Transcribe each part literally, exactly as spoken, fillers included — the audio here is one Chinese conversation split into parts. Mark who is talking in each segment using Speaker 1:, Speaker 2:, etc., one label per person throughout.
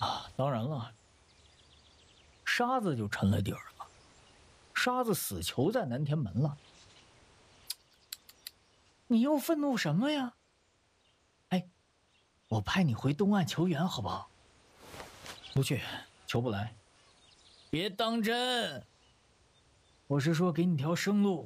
Speaker 1: 啊，当然了，沙子就沉了底儿了，沙子死囚在南天门了。你又愤怒什么呀？哎，我派你回东岸求援好不好？不去，求不来。别当真，我是说给你条生路。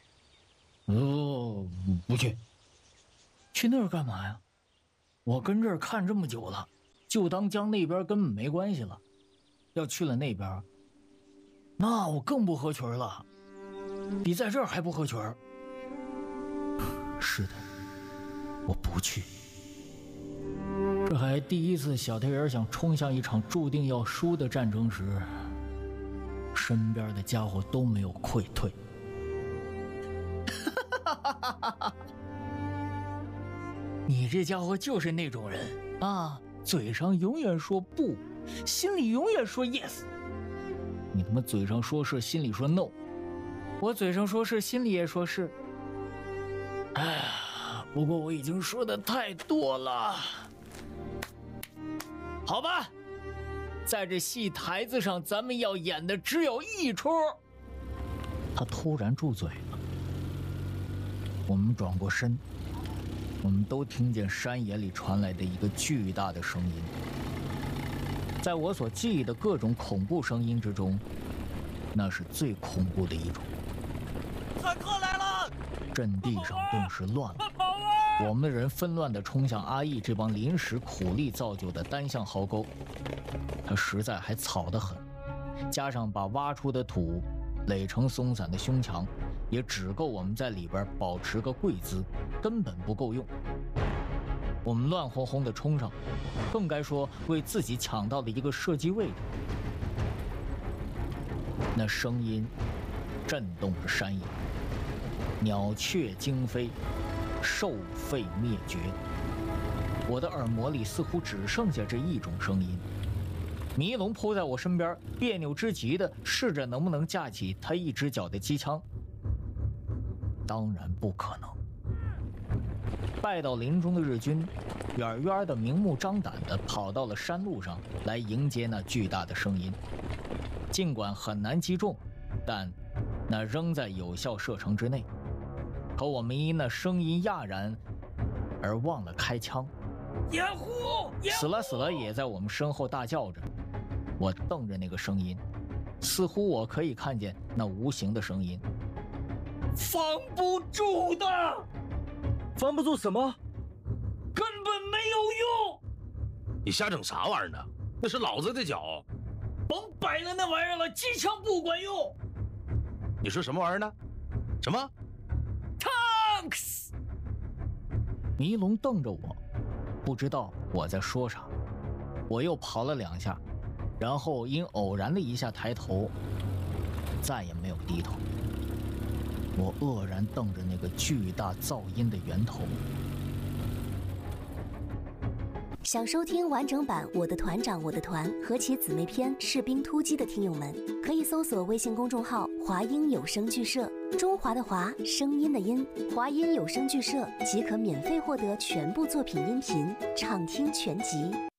Speaker 1: 哦，不去。去那儿干嘛呀？我跟这儿看这么久了，就当江那边根本没关系了。要去了那边，那我更不合群了，比在这儿还不合群。是的，我不去。这还第一次小太阳想冲向一场注定要输的战争时，身边的家伙都没有溃退。你这家伙就是那种人啊，嘴上永远说不，心里永远说 yes。 你他妈嘴上说是，心里说 no。 我嘴上说是，心里也说是。哎呀，不过我已经说的太多了。好吧，在这戏台子上咱们要演的只有一出。他突然住嘴了。我们转过身，我们都听见山野里传来的一个巨大的声音。在我所记忆的各种恐怖声音之中，那是最恐怖的一种。
Speaker 2: 坦克来了！
Speaker 1: 阵地上顿时乱了，我们的人纷乱地冲向阿义这帮临时苦力造就的单向壕沟。它实在还草得很，加上把挖出的土垒成松散的胸墙，也只够我们在里边保持个跪姿，根本不够用。我们乱哄哄地冲上，更该说为自己抢到了一个射击位置。那声音震动着山野，鸟雀惊飞，兽吠灭绝。我的耳膜里似乎只剩下这一种声音。迷龙扑在我身边，别扭之极的试着能不能架起他一只脚的机枪。当然不可能。败到林中的日军远远的明目张胆地跑到了山路上来迎接那巨大的声音。尽管很难击中，但那仍在有效射程之内。可我们因那声音讶然而忘了开枪。
Speaker 2: 掩护！
Speaker 1: 死了死了也在我们身后大叫着。我瞪着那个声音，似乎我可以看见那无形的声音。防不住的！
Speaker 3: 防不住什么？
Speaker 2: 根本没有用！
Speaker 4: 你瞎整啥玩意儿呢？那是老子的脚。
Speaker 2: 甭摆了那玩意儿了，机枪不管用。
Speaker 4: 你说什么玩意儿呢？什么
Speaker 2: ？Tanks！
Speaker 1: 迷龙瞪着我，不知道我在说啥。我又跑了两下，然后因偶然的一下抬头，再也没有低头。我愕然瞪着那个巨大噪音的源头。
Speaker 5: 想收听完整版《我的团长我的团》和其姊妹篇《士兵突击》的听友们，可以搜索微信公众号“华音有声剧社”，中华的华，声音的音，华音有声剧社即可免费获得全部作品音频，畅听全集。